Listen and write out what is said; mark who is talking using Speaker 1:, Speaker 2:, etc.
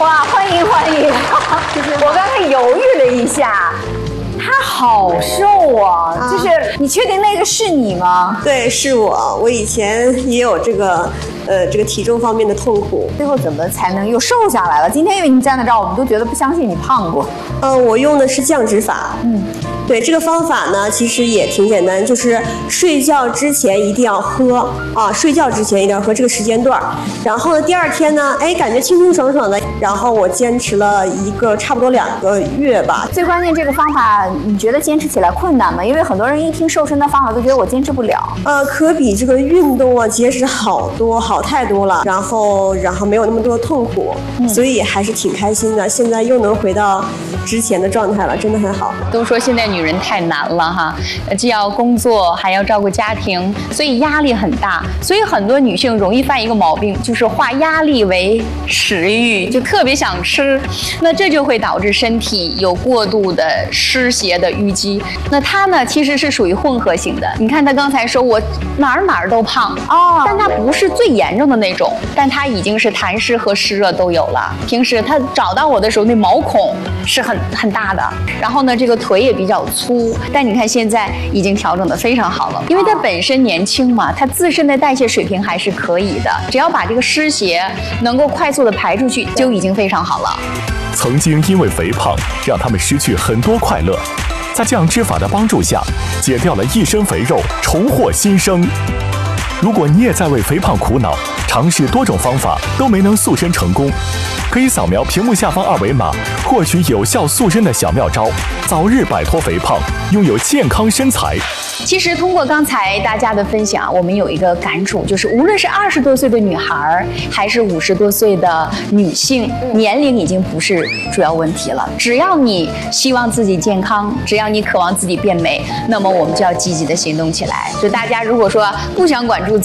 Speaker 1: 哇，欢迎欢迎！我刚才犹豫了一下，他好瘦啊！就是你确定那个是你吗？
Speaker 2: 对，是我。我以前也有这个体重方面的痛苦。
Speaker 1: 最后怎么才能又瘦下来了？今天因为你站在这儿，我们都觉得不相信你胖过。
Speaker 2: 我用的是降脂法。对，这个方法呢，其实也挺简单，就是睡觉之前一定要喝啊，睡觉之前一定要喝这个时间段。然后呢，第二天呢，感觉清清爽爽的。然后我坚持了差不多2个月吧。
Speaker 1: 最关键这个方法，你觉得坚持起来困难吗？因为很多人一听瘦身的方法都觉得我坚持不了。
Speaker 2: 可比这个运动啊节食好太多了。然后没有那么多痛苦，所以还是挺开心的。现在又能回到之前的状态了，真的很好。
Speaker 3: 都说现在女人太难了哈，既要工作还要照顾家庭，所以压力很大。所以很多女性容易犯一个毛病，就是化压力为食欲，就特别想吃。那这就会导致身体有过度的湿邪的淤积。那她呢，其实是属于混合型的。你看她刚才说我哪儿都胖哦，但她不是最严重的那种，但她已经是痰湿和湿热都有了。平时她找到我的时候，那毛孔是很大的，然后呢，这个腿也比较粗，但你看现在已经调整得非常好了，因为她本身年轻嘛，她自身的代谢水平还是可以的，只要把这个湿邪能够快速的排出去，就已经非常好了。
Speaker 4: 曾经因为肥胖让他们失去很多快乐，在降脂法的帮助下，减掉了一身肥肉，重获新生。如果你也在为肥胖苦恼，尝试多种方法都没能塑身成功，可以扫描屏幕下方2维码，获取有效塑身的小妙招，早日摆脱肥胖，拥有健康身材。
Speaker 3: 其实通过刚才大家的分享，我们有一个感触，就是无论是20多岁的女孩，还是50多岁的女性，年龄已经不是主要问题了。只要你希望自己健康，只要你渴望自己变美，那么我们就要积极的行动起来。就大家如果说不想管住